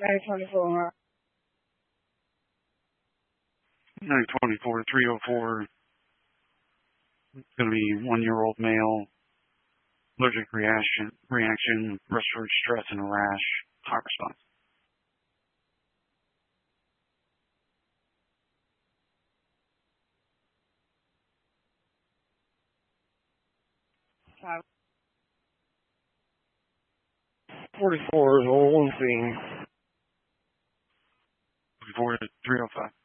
924. 924, 304. It's going to be 1-year-old male, allergic reaction, respiratory stress and a rash, hot response. Five. 44 is on scene. 44 305.